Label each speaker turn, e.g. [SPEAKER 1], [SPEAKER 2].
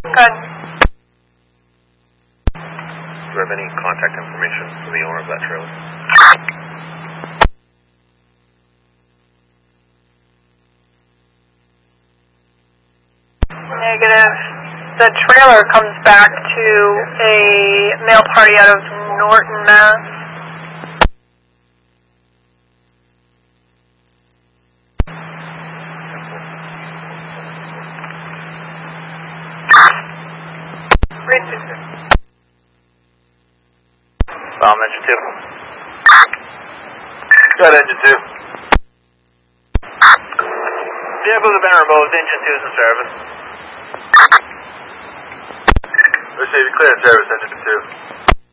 [SPEAKER 1] Good.
[SPEAKER 2] Do you have any contact information for the owner of that trailer?
[SPEAKER 1] Negative. The trailer comes back to a male party out of Norton, Mass.
[SPEAKER 2] Engine 2. Go ahead, Engine 2. Vehicles have been removed. Engine 2 is in service. Receive clear in service, Engine 2.